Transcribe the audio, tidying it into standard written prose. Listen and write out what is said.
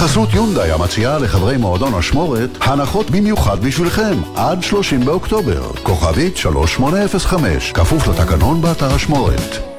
חסות יונדאי המציעה לחברי מועדון אשמורת הנחות במיוחד בשבילכם עד 30 באוקטובר. כוכבית 3805, כפוף לתקנון באתר אשמורת.